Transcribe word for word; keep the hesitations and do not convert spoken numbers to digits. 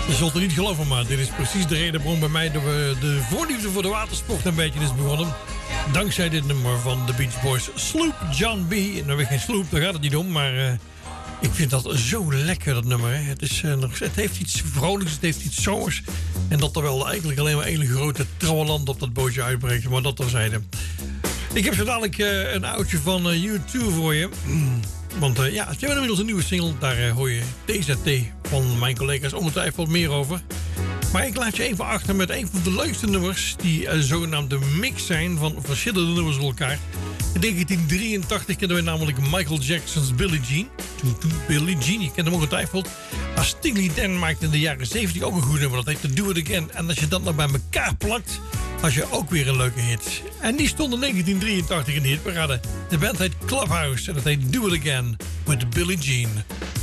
Je zult er niet geloven, maar dit is precies de reden waarom bij mij de, de voorliefde voor de watersport een beetje is begonnen. Dankzij dit nummer van de Beach Boys, Sloop John B. Nou, weer geen sloop, daar gaat het niet om, maar uh, ik vind dat zo lekker, dat nummer. Hè. Het, is, uh, nog, het heeft iets vrolijks, het heeft iets zomers. En dat er wel eigenlijk alleen maar één grote trouweland op dat bootje uitbreekt, maar dat terzijde. Ik heb zo dadelijk uh, een oudje van uh, U twee voor je. Want uh, ja, ze hebben inmiddels een nieuwe single. Daar uh, hoor je T Z T van mijn collega's ongetwijfeld meer over. Maar ik laat je even achter met een van de leukste nummers. Die een uh, zogenaamde mix zijn van verschillende nummers door elkaar. In negentien drieëntachtig kennen we namelijk Michael Jackson's Billie Jean. Billie Jean, je kent hem ongetwijfeld. Maar Steely Dan maakte in de jaren zeventig ook een goed nummer. Dat heet Do It Again. En als je dat nou bij elkaar plakt, had je ook weer een leuke hit. En die stond in negentien drieëntachtig in de hitparade. De band heet Clubhouse en dat heet Do It Again with Billie Jean.